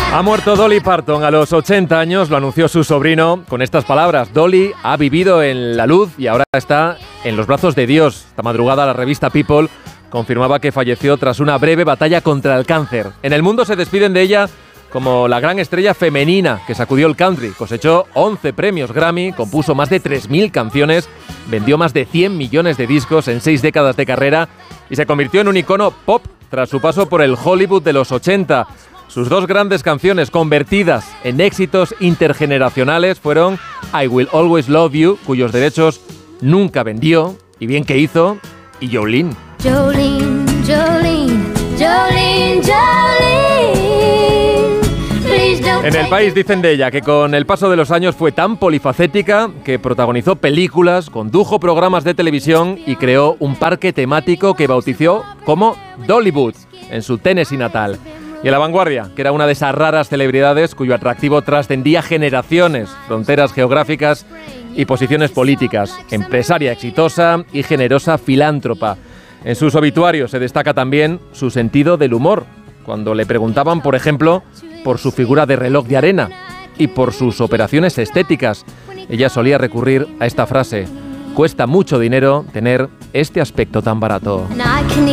Ha muerto Dolly Parton a los 80 años, lo anunció su sobrino con estas palabras. Dolly ha vivido en la luz y ahora está en los brazos de Dios. Esta madrugada la revista People confirmaba que falleció tras una breve batalla contra el cáncer. En el mundo se despiden de ella como la gran estrella femenina que sacudió el country. Cosechó 11 premios Grammy, compuso más de 3.000 canciones, vendió más de 100 millones de discos en 6 décadas de carrera y se convirtió en un icono pop tras su paso por el Hollywood de los 80. Sus dos grandes canciones convertidas en éxitos intergeneracionales fueron I Will Always Love You, cuyos derechos nunca vendió, y bien que hizo, y Jolene. Jolene, Jolene, Jolene, Jolene. Please don't En El País dicen de ella que con el paso de los años fue tan polifacética que protagonizó películas, condujo programas de televisión y creó un parque temático que bautizó como Dollywood, en su Tennessee natal. Y en La Vanguardia, que era una de esas raras celebridades cuyo atractivo trascendía generaciones, fronteras geográficas y posiciones políticas. Empresaria exitosa y generosa filántropa. En sus obituarios se destaca también su sentido del humor, cuando le preguntaban, por ejemplo, por su figura de reloj de arena y por sus operaciones estéticas. Ella solía recurrir a esta frase: cuesta mucho dinero tener este aspecto tan barato.